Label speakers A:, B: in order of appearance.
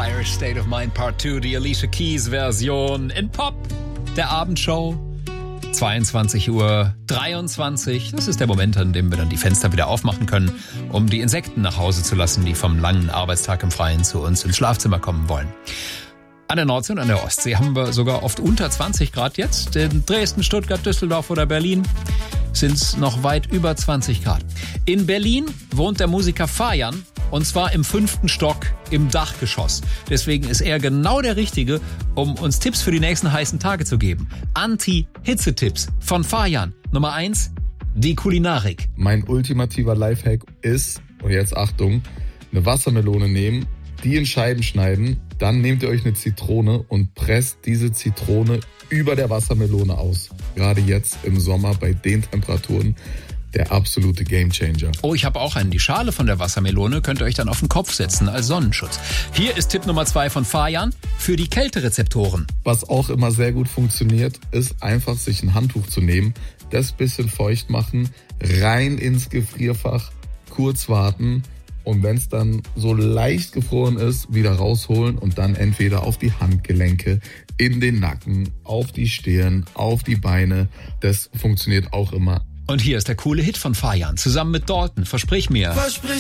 A: Irish State of Mind Part 2, die Alicia Keys Version in Pop der Abendshow. 22:23 Uhr. Das ist der Moment, an dem wir dann die Fenster wieder aufmachen können, um die Insekten nach Hause zu lassen, die vom langen Arbeitstag im Freien zu uns ins Schlafzimmer kommen wollen. An der Nordsee und an der Ostsee haben wir sogar oft unter 20 Grad jetzt. In Dresden, Stuttgart, Düsseldorf oder Berlin sind es noch weit über 20 Grad. In Berlin wohnt der Musiker Fajan, und zwar im 5. Stock im Dachgeschoss. Deswegen ist er genau der Richtige, um uns Tipps für die nächsten heißen Tage zu geben. Anti-Hitze-Tipps von Fajan. Nummer 1, die Kulinarik.
B: Mein ultimativer Lifehack ist, und jetzt Achtung, eine Wassermelone nehmen, die in Scheiben schneiden, dann nehmt ihr euch eine Zitrone und presst diese Zitrone über der Wassermelone aus. Gerade jetzt im Sommer bei den Temperaturen der absolute Gamechanger.
A: Oh, ich habe auch einen. Die Schale von der Wassermelone könnt ihr euch dann auf den Kopf setzen als Sonnenschutz. Hier ist Tipp Nummer 2 von Fajan für die Kälterezeptoren.
B: Was auch immer sehr gut funktioniert, ist einfach sich ein Handtuch zu nehmen, das bisschen feucht machen, rein ins Gefrierfach, kurz warten und wenn es dann so leicht gefroren ist, wieder rausholen und dann entweder auf die Handgelenke, in den Nacken, auf die Stirn, auf die Beine. Das funktioniert auch immer.
A: Und hier ist der coole Hit von Fajan zusammen mit Dalton. Versprich mir.